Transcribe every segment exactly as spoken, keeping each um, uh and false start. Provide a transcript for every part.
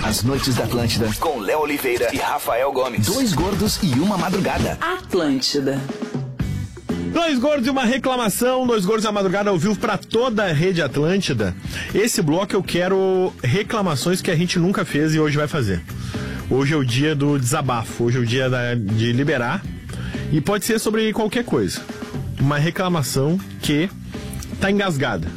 As Noites da Atlântida, com Léo Oliveira e Rafael Gomes. Dois gordos e uma madrugada. Atlântida. Dois gordos e uma reclamação, dois gordos e uma madrugada ao vivo pra toda a rede Atlântida. Esse bloco eu quero reclamações que a gente nunca fez e hoje vai fazer. Hoje é o dia do desabafo, hoje é o dia da, de liberar. E pode ser sobre qualquer coisa. Uma reclamação que tá engasgada.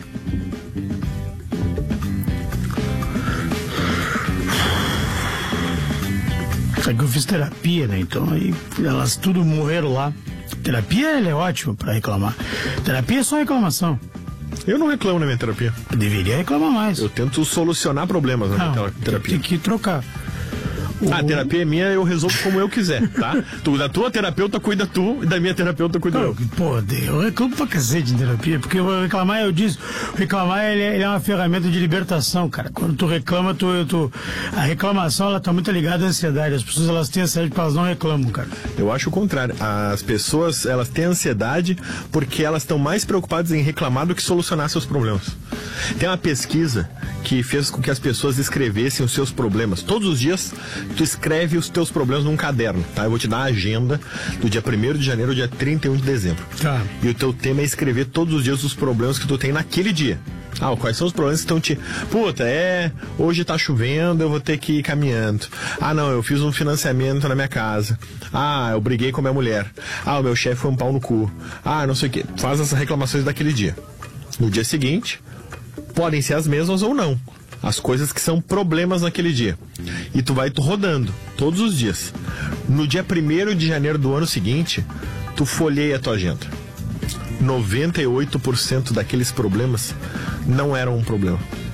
Só que eu fiz terapia, né? Então aí elas tudo morreram lá. Terapia, ela é ótima pra reclamar. Terapia é só reclamação. Eu não reclamo na minha terapia. Eu deveria reclamar mais. Eu tento solucionar problemas na minha terapia. Tem que trocar. O... A terapia é minha, eu resolvo como eu quiser, tá? Tu, da tua terapeuta cuida tu e da minha terapeuta cuida eu. Pô, eu reclamo pra cacete em terapia, porque eu reclamar, eu disse, reclamar ele é, ele é uma ferramenta de libertação, cara. Quando tu reclama, tu, tu, a reclamação, ela tá muito ligada à ansiedade. As pessoas, elas têm ansiedade porque elas não reclamam, cara. Eu acho o contrário. As pessoas, elas têm ansiedade porque elas estão mais preocupadas em reclamar do que solucionar seus problemas. Tem uma pesquisa que fez com que as pessoas escrevessem os seus problemas. Todos os dias, tu escreve os teus problemas num caderno, tá? Eu vou te dar a agenda do dia primeiro de janeiro ao dia trinta e um de dezembro. Tá. E o teu tema é escrever todos os dias os problemas que tu tem naquele dia. Ah, quais são os problemas que estão te... Puta, é... Hoje tá chovendo, eu vou ter que ir caminhando. Ah, não, eu fiz um financiamento na minha casa. Ah, eu briguei com a minha mulher. Ah, o meu chefe foi um pau no cu. Ah, não sei o quê. Faz as reclamações daquele dia. No dia seguinte, podem ser as mesmas ou não. As coisas que são problemas naquele dia. E tu vai tu rodando, todos os dias. No dia primeiro de janeiro do ano seguinte, tu folheia a tua agenda. noventa e oito por cento daqueles problemas não eram um problema.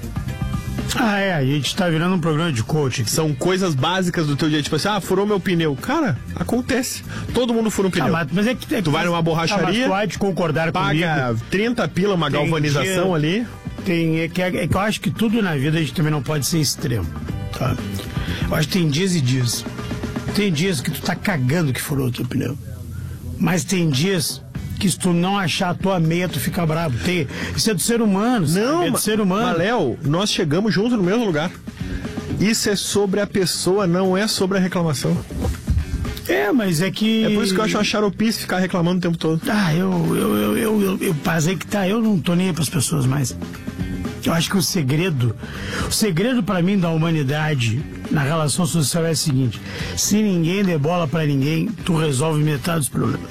Ah, é, a gente tá virando um programa de coaching. São coisas básicas do teu dia, tipo assim, ah, furou meu pneu. Cara, acontece. Todo mundo fura um pneu. Ah, mas, mas é que, é que tu vai numa borracharia, ah, mas tu vai te concordar paga comigo. trinta pila, uma Tem galvanização dia... ali. Tem, é que, é que eu acho que tudo na vida a gente também não pode ser extremo, tá? Eu acho que tem dias e dias. Tem dias que tu tá cagando que furou o teu pneu. Mas tem dias que se tu não achar a tua meia, tu fica bravo. Tem, isso é do ser humano, não, é do ser humano. Mas, Léo, nós chegamos juntos no mesmo lugar. Isso é sobre a pessoa, não é sobre a reclamação. É, mas é que... É por isso que eu acho uma xaropice ficar reclamando o tempo todo. Ah, eu, eu, eu, eu, eu, eu passei que tá, eu não tô nem aí pras pessoas mais. Eu acho que o segredo, o segredo pra mim da humanidade na relação social é o seguinte: se ninguém der bola pra ninguém, tu resolve metade dos problemas.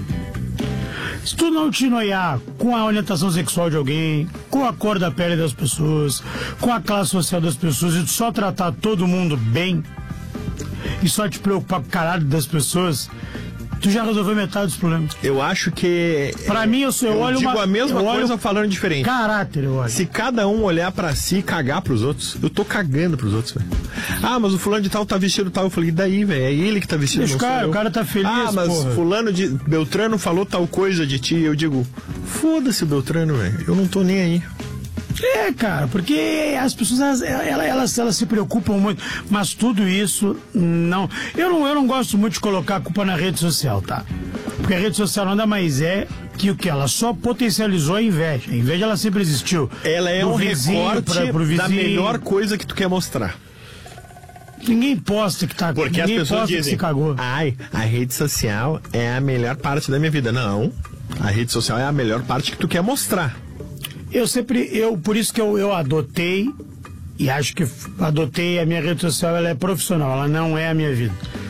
Se tu não te noiar com a orientação sexual de alguém, com a cor da pele das pessoas, com a classe social das pessoas, e tu só tratar todo mundo bem, e só te preocupar com o caralho das pessoas, tu já resolveu metade dos problemas. Eu acho que... Pra mim, eu, sou, eu, eu olho digo uma... a mesma eu coisa olho falando diferente. Caráter, eu olho. Se cada um olhar pra si e cagar pros outros, eu tô cagando pros outros, velho. Ah, mas o fulano de tal tá vestido tal. Eu falei, e daí, velho? É ele que tá vestido, Deixa não o cara, sou eu. o cara tá feliz, Ah, mas porra. fulano de... Beltrano falou tal coisa de ti. Eu digo, foda-se o Beltrano, velho. Eu não tô nem aí. É, cara, porque as pessoas, elas, elas, elas, elas se preocupam muito, mas tudo isso não... Eu não, eu não gosto muito de colocar a culpa na rede social, tá? Porque a rede social nada mais é que o que? Ela só potencializou a inveja. A inveja, ela sempre existiu. Ela é Do um vizinho recorte pra, pro vizinho. da melhor coisa que tu quer mostrar. Ninguém posta que tá... Porque as ninguém pessoas posta dizem, que se cagou. ai, a rede social é a melhor parte da minha vida. Não, a rede social é a melhor parte que tu quer mostrar. Eu sempre, eu, por isso que eu, eu adotei, e acho que adotei a minha rede social, ela é profissional, ela não é a minha vida.